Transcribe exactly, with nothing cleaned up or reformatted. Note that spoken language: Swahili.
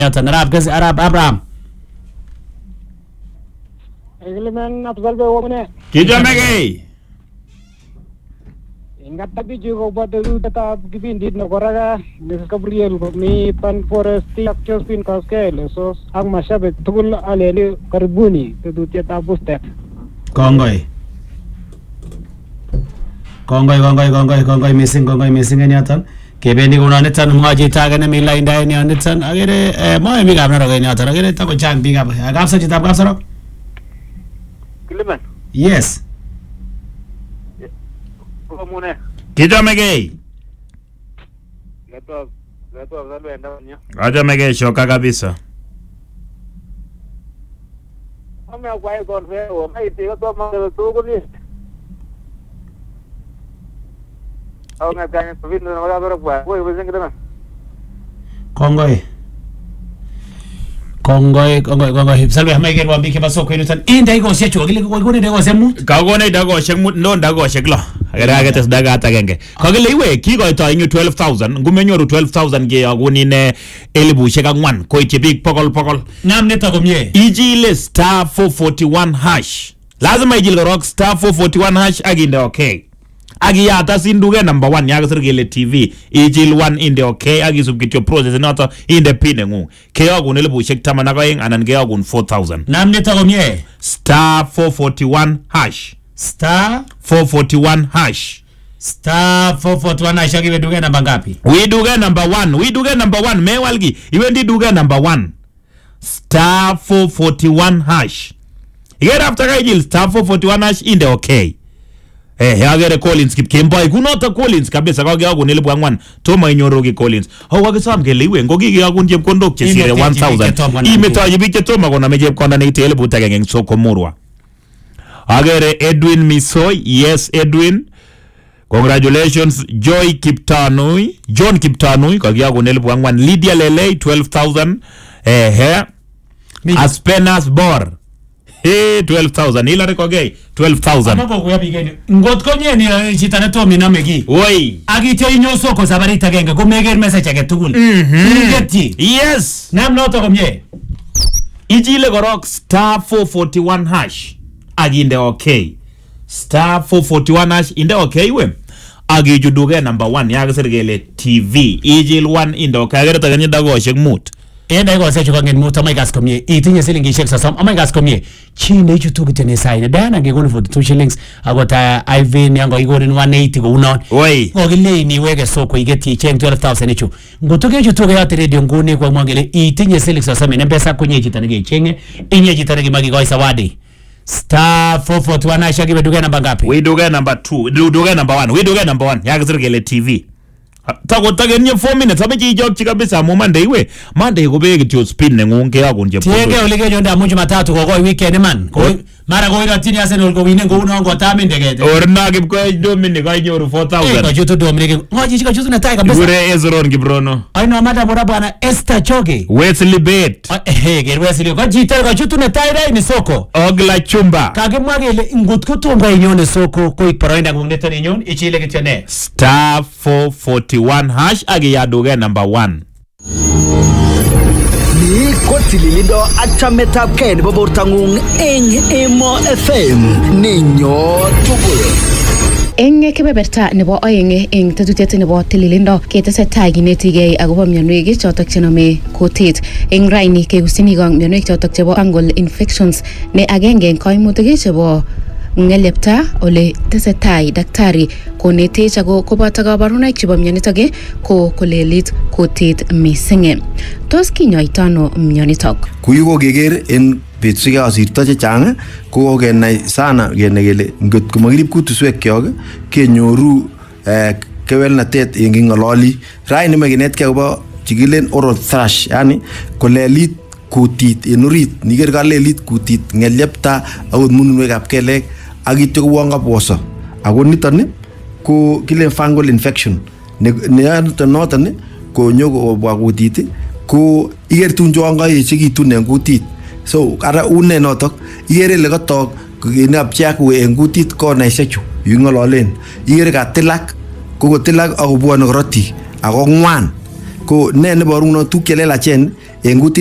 yoton Arab Gezi Arab Abraham. Eglemen absalbe wone. Kijamege. Ingata biju ko badu tata gibindi no goraga Miss Gabriel ko mi pan forest actors pin kaskele so ang mashabe tugul aleli karibuni tudu tata buste. Kongoi. Kongoi kongoi kongoi kongoi missing kongoi missing en yoton. Kebendi kuno niton mwaji tagane mi line dai ni niton agere moe mi gabna roge yoton agere ta ko chang big up. Gabsa jitab gabsa ro. Glemen. Yes. Komune. Kijamege. Leto leto absalbe ndanya. Kijamege shoka kabisa. Ame kwai kon fe o mai ti ko ma to ko ni. Au nga ganya pavin no wala baro kwa. Wo wo zengre Kongoi. Kongoi kongoi kongoi salve hama iger wambi ke baso ko inutan inde go se chu gile ko gone de go se mu Ka gone dago shek mut no dago shek lo. Agere age tes daga atagenge. Ka gile iwe ki go to inyu twelve thousand ngumenyoru twelve thousand ge aguni ne elibu shek angwan ko itibik pokol pokol. nam ne to gomye Ijile star four forty-one hash. Lazima ijile rock star four forty-one hash aginde okay. Agi ya ta sinduge number one yaga sirgele T V ijil one inde okay agi subkityo process noto inde pine ngu ke agun elibu shek tamana ko ing anan ge agun four thousand nam ne to gomye star four forty-one hash star four forty-one hash star four forty-one ashagi beduge namba ngapi we duge number one we duge number one me walgi iwe ndi duge number one star four forty-one hash get after ijil star four forty-one hash inde okay. Eh, yagere Collins kip kemboy kunota Collins kabisa kwa gyago nilibu angwan toma inyorogi Collins ho wagisam gele iwe ngogi gyago ndiem kondok chesire one thousand imeta yibike toma kona meje kona ne itele butage ngeng soko murwa agere Edwin Misoy yes Edwin congratulations Joy Kiptanui John Kiptanui kwa gyago nilibu angwan Lydia Lele twelve thousand eh he Aspenas Bor eh twelve thousand ila rekogei twelve thousand amako kuyabigeni ngot konye ni chitane to minamegi oi agite inyo soko sabarita genge ko meger message age tugul ngeti yes nam no to gomye ijile gorok star four forty-one hash aginde okay star four forty-one hash inde okay we agi juduge number one yaga sergele T V ijil one inde okay agere taganya dago shek mut enda go se chuka ngin muta mai gas komye itinye silingi shek sasam amai gas komye chinde chutu kitene sai dana ge gone for two shillings agota Ivan yango igore one eighty go unon oi go gile ni wege soko igeti cheng twelve thousand ichu ngotoke chutu ge ate radio ngune kwa mwangele itinye silingi sasam ne pesa kunye chitane ge chenge inye chitane ge magi go sawadi star four forty-one ashagi beduga namba ngapi we duga number two duga number one we duga number one yaga sergele T V tago tage nye four minutes ameji jog chikabisa mu Monday we Monday go bege tio spin ne ngunge yako nje tienge olege jonda munju matatu go go weekend man go mara go ira tini Arsenal go wine go uno go tami ndegete orna gib ko Dominic ay nyoru four thousand ko jutu Dominic ngoji chika jutu na tai kabisa gure Ezron Gibrono ay no mata bora bwana Esther Choge Wesley Bet eh ger Wesley ko jita ko jutu na tai dai ni soko Ogla Chumba kage mwagele ngut ko tonga inyone soko ko iproenda ngumneta ni nyon ichile kitene star four forty-one hash agi ya duge number one ni kotililindo achametap ken bobortangung eng Emo F M ninyo tugul eng kebeberta nebo oeng eng tetutiet nebo tililindo ketesetai kinetigei agobo mionwek chotok chenome kutit eng raini keusini kong mionwek chotok chebo fungal infections ne agenge eng kaimutik chebo ngelepta ole tesetai daktari konetech ako koboto kabarunoik chebo mionitok ko kolelit kutit mising tos kinyoitano mionitok kuyu keker en betusiek asirto chechang ko kenai sana kenai kele ngot komakirib kutuswek kyok kenyoru kewelnatet en kingololi raini makinetkei akobo chikilen oral thrush yani kolelit kutit en orit niker kalelit kutit ngelyepta akot mununwekab kelek akityo kowon kabwoso ako niton ko kilen fungal infection ne noton ko nyokobwa kutit ko iker tun chon kaechekitun en kutit so ara une notok ikere ile kotok kinapchak en kutit konaishechu yungololen ikere katilak ko kotilak akobwone korotik ako ngwan ko ne neboru no tuguk chelelachen en kutit